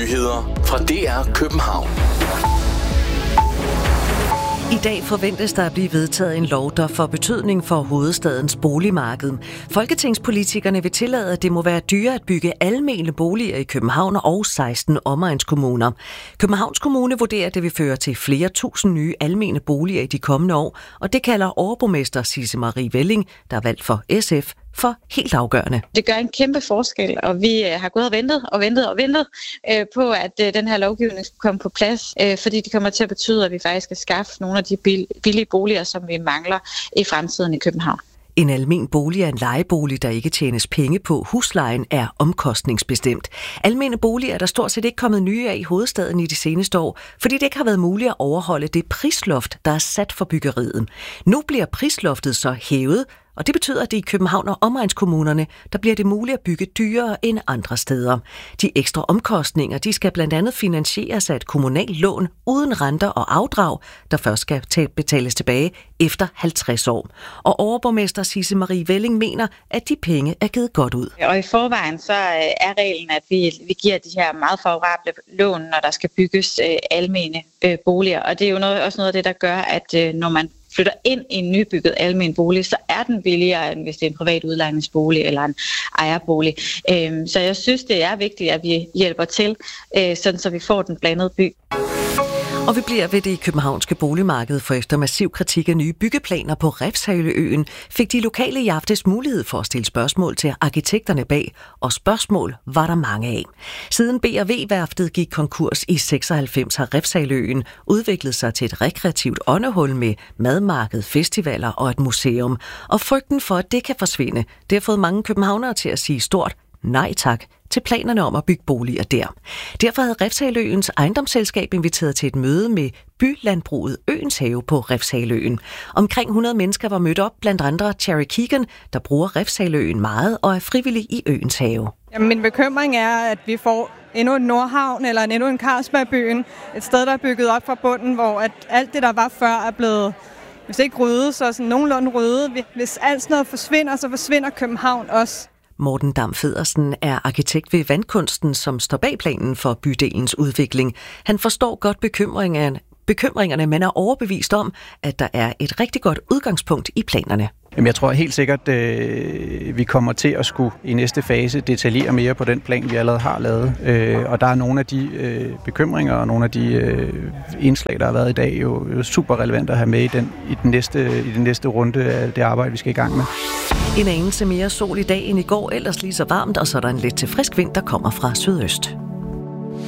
nyheder fra DR København. I dag forventes der at blive vedtaget en lov, der får betydning for hovedstadens boligmarked. Folketingspolitikerne vil tillade, at det må være dyrere at bygge almene boliger i København og 16 omegnskommuner. Københavns Kommune vurderer, at det vil føre til flere tusind nye almene boliger i de kommende år, og det kalder overborgmester Sisse Marie Welling, der er valgt for SF, for helt afgørende. Det gør en kæmpe forskel, og vi har gået og ventet på, at den her lovgivning skulle komme på plads, fordi det kommer til at betyde, at vi faktisk skal skaffe nogle af de billige boliger, som vi mangler i fremtiden i København. En almen bolig er en lejebolig, der ikke tjenes penge på. Huslejen er omkostningsbestemt. Almene boliger er der stort set ikke kommet nye af i hovedstaden i de seneste år, fordi det ikke har været muligt at overholde det prisloft, der er sat for byggeriet. Nu bliver prisloftet så hævet, og det betyder, at det i København og omegnskommunerne, der bliver det muligt at bygge dyrere end andre steder. De ekstra omkostninger, de skal blandt andet finansieres af et kommunalt lån uden renter og afdrag, der først skal betales tilbage efter 50 år. Og overborgmester Sisse Marie Welling mener, at de penge er givet godt ud. Og i forvejen så er reglen, at vi giver de her meget favorable lån, når der skal bygges almene boliger. Og det er jo også noget af det, der gør, at når man flytter ind i en nybygget almen bolig, så er den billigere, end hvis det er en privat udlejningsbolig eller en ejerbolig. Så jeg synes, det er vigtigt, at vi hjælper til, sådan så vi får den blandede by. Og vi bliver ved det københavnske boligmarked, for efter massiv kritik af nye byggeplaner på Refshaleøen, fik de lokale i aftes mulighed for at stille spørgsmål til arkitekterne bag, og spørgsmål var der mange af. Siden B&W-værftet gik konkurs i 96 har Refshaleøen udviklet sig til et rekreativt åndehul med madmarked, festivaler og et museum. Og frygten for, at det kan forsvinde, det har fået mange københavnere til at sige stort nej tak til planerne om at bygge boliger der. Derfor havde Refshaleøens ejendomsselskab inviteret til et møde med bylandbruget Øens Have på Refshaleøen. Omkring 100 mennesker var mødt op, blandt andre Cherry Keegan, der bruger Refshaleøen meget og er frivillig i Øens Have. Jamen, min bekymring er, at vi får endnu en Nordhavn eller endnu en Carlsbergbyen, et sted, der er bygget op fra bunden, hvor at alt det, der var før, er blevet, hvis ikke ryddet, så sådan nogenlunde ryddet. Hvis alt sådan noget forsvinder, så forsvinder København også. Morten Dam Federsen er arkitekt ved Vandkunsten, som står bag planen for bydelens udvikling. Han forstår godt bekymringerne, men er overbevist om, at der er et rigtig godt udgangspunkt i planerne. Jamen, jeg tror helt sikkert, vi kommer til at skulle i næste fase detaljere mere på den plan, vi allerede har lavet. Og der er nogle af de bekymringer og nogle af de indslag, der har været i dag, jo super relevant at have med i den næste runde af det arbejde, vi skal i gang med. En anelse mere sol i dag end i går, ellers lige så varmt, og så er der en lidt til frisk vind, der kommer fra sydøst.